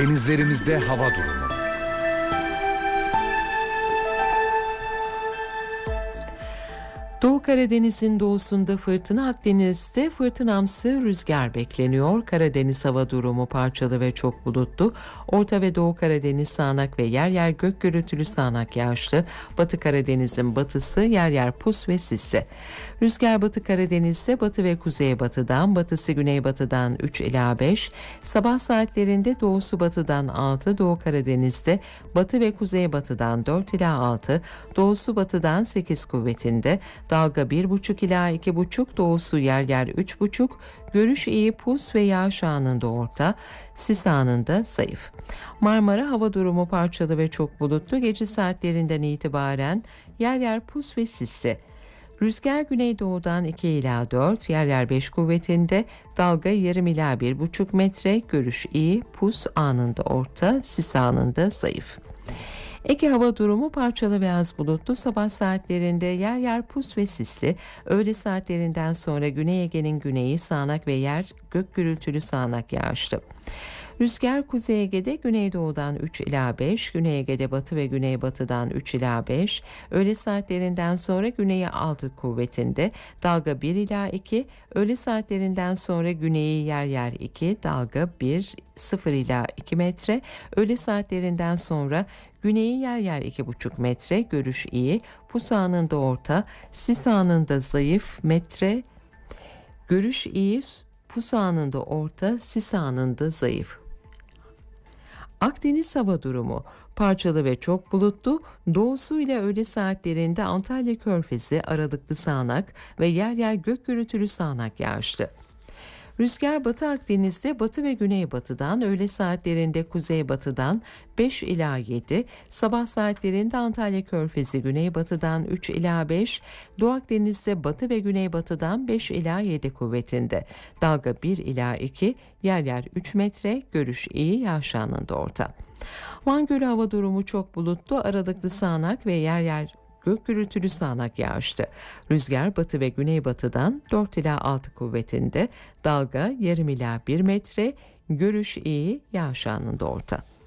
Denizlerimizde hava durumu. Doğu Karadeniz'in doğusunda fırtına, Akdeniz'de fırtınamsı rüzgar bekleniyor. Karadeniz hava durumu parçalı ve çok bulutlu. Orta ve Doğu Karadeniz sağanak ve yer yer gök gürültülü sağanak yağışlı. Batı Karadeniz'in batısı yer yer pus ve sisli. Rüzgar Batı Karadeniz'de batı ve kuzeybatıdan, batısı güneybatıdan 3 ila 5. Sabah saatlerinde doğusu batıdan 6, Doğu Karadeniz'de batı ve kuzeybatıdan 4 ila 6, doğusu batıdan 8 kuvvetinde. Dalga 1,5 ila 2,5, doğusu yer yer 3,5, görüş iyi, pus ve yağış anında orta, sis anında zayıf. Marmara hava durumu parçalı ve çok bulutlu, gece saatlerinden itibaren yer yer pus ve sisli. Rüzgar güneydoğudan 2 ila 4, yer yer 5 kuvvetinde, dalga yarım ila 1,5 metre, görüş iyi, pus anında orta, sis anında zayıf. Ege hava durumu parçalı ve az bulutlu, sabah saatlerinde yer yer pus ve sisli, öğle saatlerinden sonra Güney Ege'nin güneyi sağanak ve yer gök gürültülü sağanak yağışlı. Rüzgar Kuzey Ege'de güneydoğudan 3 ila 5, Güney Ege'de batı ve güneybatıdan 3 ila 5, öğle saatlerinden sonra güneye 6 kuvvetinde, dalga 1 ila 2, öğle saatlerinden sonra güneyi yer yer 2, dalga 1, 0 ila 2 metre, öğle saatlerinden sonra güneyi yer yer 2,5 metre, görüş iyi, pus anında orta, sis anında zayıf metre, görüş iyi, pus anında orta, sis anında zayıf. Akdeniz hava durumu parçalı ve çok bulutlu, doğusuyla öğle saatlerinde Antalya Körfezi aralıklı sağanak ve yer yer gök gürültülü sağanak yağışlı. Rüzgar Batı Akdeniz'de batı ve güneybatıdan, öğle saatlerinde kuzeybatıdan 5 ila 7, sabah saatlerinde Antalya Körfezi güneybatıdan 3 ila 5, Doğu Akdeniz'de batı ve güneybatıdan 5 ila 7 kuvvetinde, dalga 1 ila 2, yer yer 3 metre, görüş iyi, yağış anında orta. Van Gölü hava durumu çok bulutlu, aralıklı sağanak ve yer yer gök gürültülü sağanak yağışlı. Rüzgar batı ve güneybatıdan 4 ila 6 kuvvetinde, dalga yarım ila 1 metre, görüş iyi, yağış anında orta.